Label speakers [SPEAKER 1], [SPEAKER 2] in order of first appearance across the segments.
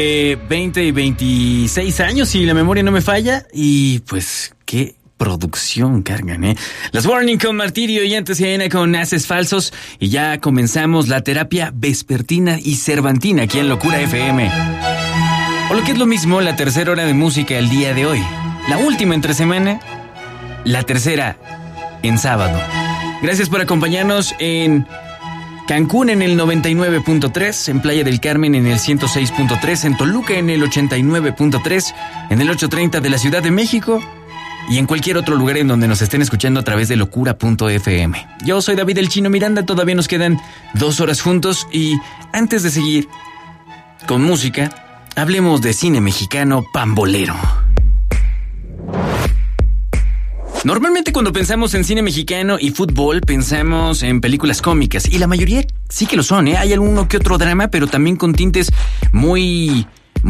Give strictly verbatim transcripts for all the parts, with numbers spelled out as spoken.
[SPEAKER 1] Eh, veinte y veintiséis años, si la memoria no me falla, y pues qué producción cargan, ¿eh? Las Warning con Martirio y antes Siena con Haces Falsos, y ya comenzamos la terapia vespertina y cervantina aquí en Locura F M. O lo que es lo mismo, la tercera hora de música el día de hoy. La última entre semana, la tercera en sábado. Gracias por acompañarnos en Cancún en el noventa y nueve punto tres, en Playa del Carmen en el ciento seis punto tres, en Toluca en el ochenta y nueve punto tres, en el ochocientos treinta de la Ciudad de México y en cualquier otro lugar en donde nos estén escuchando a través de locura punto f m. Yo soy David El Chino Miranda, todavía nos quedan dos horas juntos y antes de seguir con música, hablemos de cine mexicano pambolero. Normalmente cuando pensamos en cine mexicano y fútbol, pensamos en películas cómicas, y la mayoría sí que lo son, ¿eh? Hay alguno que otro drama, pero también con tintes muy,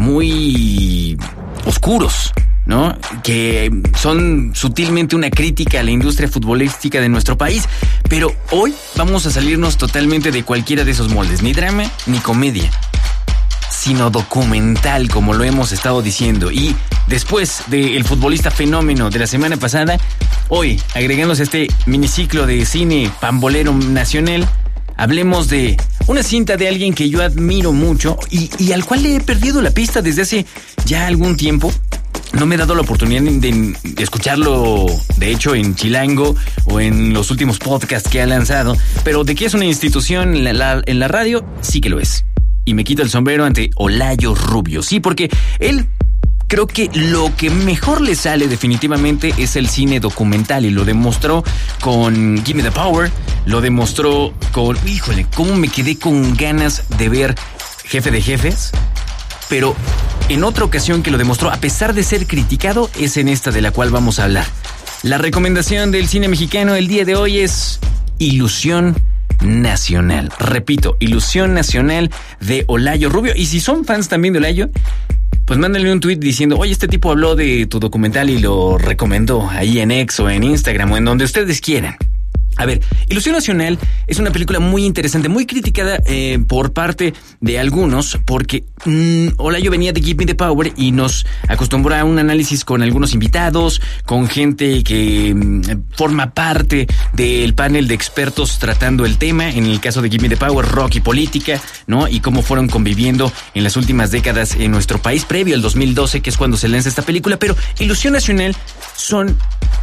[SPEAKER 1] muy oscuros, ¿no? Que son sutilmente una crítica a la industria futbolística de nuestro país, pero hoy vamos a salirnos totalmente de cualquiera de esos moldes, ni drama ni comedia, sino documental, como lo hemos estado diciendo. Y después del futbolista fenómeno de la semana pasada, hoy, agregándose a este miniciclo de cine pambolero nacional, hablemos de una cinta de alguien que yo admiro mucho y, y al cual le he perdido la pista desde hace ya algún tiempo. No me he dado la oportunidad de, de, de escucharlo, de hecho, en Chilango o en los últimos podcasts que ha lanzado, pero de que es una institución en la, la, en la radio, sí que lo es. Y me quito el sombrero ante Olayo Rubio. Sí, porque él creo que lo que mejor le sale definitivamente es el cine documental. Y lo demostró con Gimme the Power. Lo demostró con... Híjole, cómo me quedé con ganas de ver Jefe de Jefes. Pero en otra ocasión que lo demostró, a pesar de ser criticado, es en esta de la cual vamos a hablar. La recomendación del cine mexicano el día de hoy es Ilusión Nacional. Repito, Ilusión Nacional de Olayo Rubio. Y si son fans también de Olayo, pues mándenle un tweet diciendo: oye, este tipo habló de tu documental y lo recomendó ahí en X o en Instagram o en donde ustedes quieran. A ver, Ilusión Nacional es una película muy interesante, muy criticada eh, por parte de algunos, porque mmm, Olayo venía de Give Me the Power y nos acostumbró a un análisis con algunos invitados, con gente que mmm, forma parte del panel de expertos tratando el tema. En el caso de Give Me the Power, rock y política, ¿no? Y cómo fueron conviviendo en las últimas décadas en nuestro país, previo al dos mil doce, que es cuando se lanza esta película. Pero Ilusión Nacional son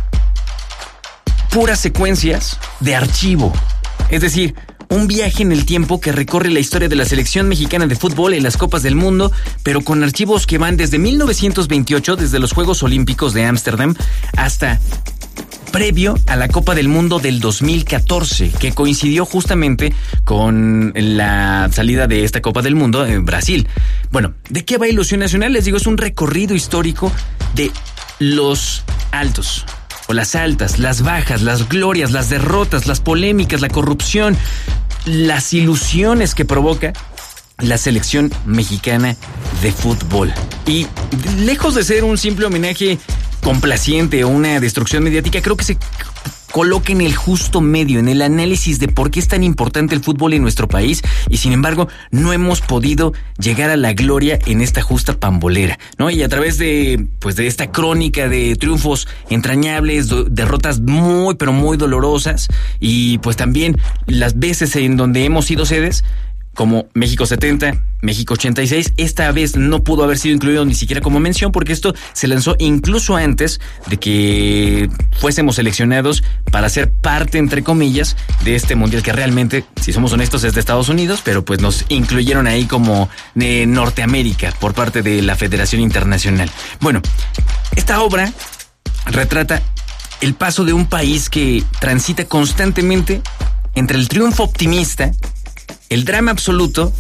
[SPEAKER 1] puras secuencias de archivo. Es decir, un viaje en el tiempo que recorre la historia de la selección mexicana de fútbol en las Copas del Mundo, pero con archivos que van desde mil novecientos veintiocho, desde los Juegos Olímpicos de Ámsterdam, hasta previo a la Copa del Mundo del dos mil catorce, que coincidió justamente con la salida de esta Copa del Mundo en Brasil. Bueno, ¿de qué va Ilusión Nacional? Les digo, es un recorrido histórico de los altos o las altas, las bajas, las glorias, las derrotas, las polémicas, la corrupción, las ilusiones que provoca la selección mexicana de fútbol. Y lejos de ser un simple homenaje complaciente o una destrucción mediática, creo que se coloca en el justo medio, en el análisis de por qué es tan importante el fútbol en nuestro país y sin embargo no hemos podido llegar a la gloria en esta justa pambolera, ¿no? Y a través de, pues, de esta crónica de triunfos entrañables, do, derrotas muy pero muy dolorosas y pues también las veces en donde hemos sido sedes, como México setenta, México ochenta y seis, esta vez no pudo haber sido incluido ni siquiera como mención porque esto se lanzó incluso antes de que fuésemos seleccionados para ser parte, entre comillas, de este mundial que realmente, si somos honestos, es de Estados Unidos, pero pues nos incluyeron ahí como de Norteamérica por parte de la Federación Internacional. Bueno, esta obra retrata el paso de un país que transita constantemente entre el triunfo optimista, el drama absoluto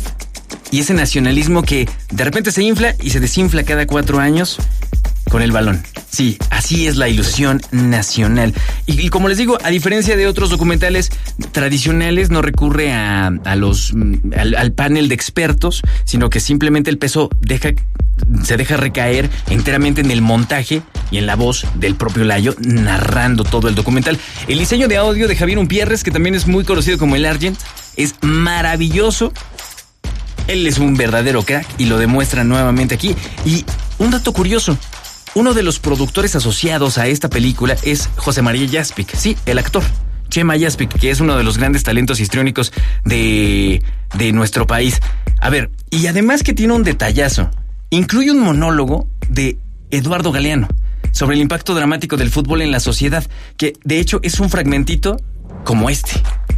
[SPEAKER 1] y ese nacionalismo que de repente se infla y se desinfla cada cuatro años con el balón. Sí, así es la Ilusión Nacional. Y, y como les digo, a diferencia de otros documentales tradicionales, no recurre a, a los al, al panel de expertos, sino que simplemente el peso deja se deja recaer enteramente en el montaje y en la voz del propio Olayo narrando todo el documental. El diseño de audio de Javier Umpierres, que también es muy conocido como el Argent, es maravilloso. Él es un verdadero crack y lo demuestra nuevamente aquí. Y un dato curioso, uno de los productores asociados a esta película es José María Jaspic, sí, el actor. Chema Jaspic, que es uno de los grandes talentos histriónicos de, de nuestro país. A ver, y además que tiene un detallazo. Incluye un monólogo de Eduardo Galeano sobre el impacto dramático del fútbol en la sociedad, que de hecho es un fragmentito como este.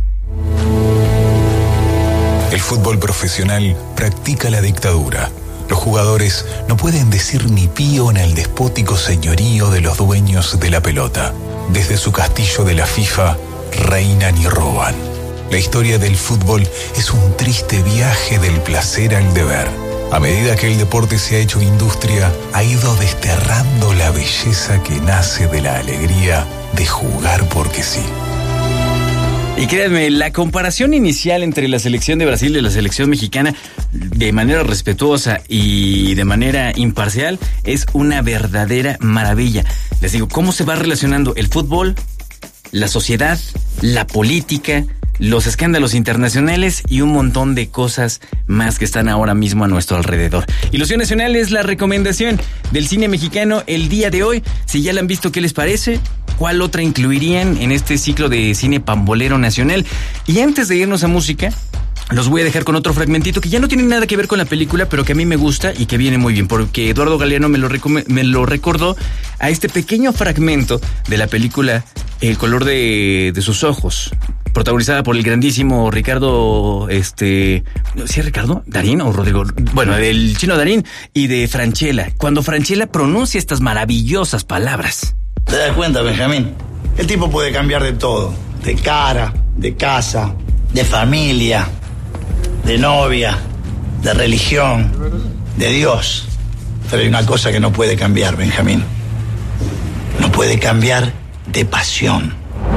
[SPEAKER 2] El fútbol profesional practica la dictadura. Los jugadores no pueden decir ni pío en el despótico señorío de los dueños de la pelota. Desde su castillo de la FIFA, reinan y roban. La historia del fútbol es un triste viaje del placer al deber. A medida que el deporte se ha hecho industria, ha ido desterrando la belleza que nace de la alegría de jugar porque sí.
[SPEAKER 1] Y créanme, la comparación inicial entre la selección de Brasil y la selección mexicana, de manera respetuosa y de manera imparcial, es una verdadera maravilla. Les digo, cómo se va relacionando el fútbol, la sociedad, la política, los escándalos internacionales y un montón de cosas más que están ahora mismo a nuestro alrededor. Ilusión Nacional es la recomendación del cine mexicano el día de hoy. Si ya la han visto, ¿qué les parece? ¿Cuál otra incluirían en este ciclo de cine pambolero nacional? Y antes de irnos a música, los voy a dejar con otro fragmentito que ya no tiene nada que ver con la película, pero que a mí me gusta y que viene muy bien, porque Eduardo Galeano me lo, recom- me lo recordó a este pequeño fragmento de la película El color de, de sus ojos, protagonizada por el grandísimo Ricardo, este, ¿sí es Ricardo? ¿Darín o Rodrigo? Bueno, del chino Darín y de Franchella, cuando Franchella pronuncia estas maravillosas palabras.
[SPEAKER 3] ¿Te das cuenta, Benjamín? El tipo puede cambiar de todo, de cara, de casa, de familia, de novia, de religión, de Dios. Pero hay una cosa que no puede cambiar, Benjamín. No puede cambiar de pasión.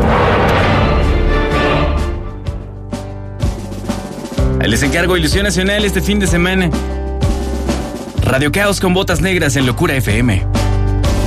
[SPEAKER 1] Ahí les encargo Ilusión Nacional este fin de semana. Radio Caos con Botas Negras en Locura F M.